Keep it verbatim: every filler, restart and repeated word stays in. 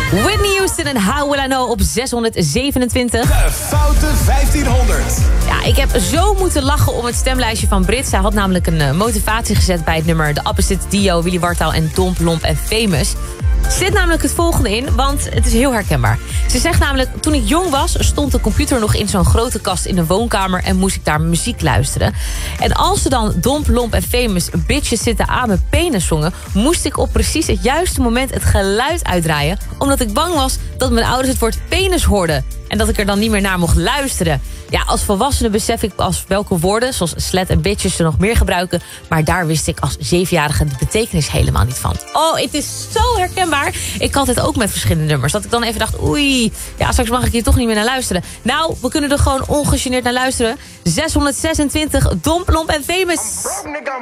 Whitney Houston en How Will I Know op zeshonderdzevenentwintig. De Foute vijftienhonderd. Ja, ik heb zo moeten lachen om het stemlijstje van Brit. Zij had namelijk een uh, motivatie gezet bij het nummer The Opposite, Dio, Willy Wartaal en Domp, Lomp en Famous. Er zit namelijk het volgende in, want het is heel herkenbaar. Ze zegt namelijk, toen ik jong was, stond de computer nog in zo'n grote kast in de woonkamer en moest ik daar muziek luisteren. En als ze dan Domp, Lomp en Famous Bitches zitten aan mijn penis zongen, moest ik op precies het juiste moment het geluid uitdraaien, omdat ik bang was dat mijn ouders het woord penis hoorden en dat ik er dan niet meer naar mocht luisteren. Ja, als volwassene besef ik pas welke woorden, zoals slet en bitches, ze nog meer gebruiken. Maar daar wist ik als zevenjarige de betekenis helemaal niet van. Oh, het is zo herkenbaar. Ik had het ook met verschillende nummers. Dat ik dan even dacht, oei, ja, straks mag ik hier toch niet meer naar luisteren. Nou, we kunnen er gewoon ongegeneerd naar luisteren. zeshonderdzesentwintig, Domp, Lomp en Famous.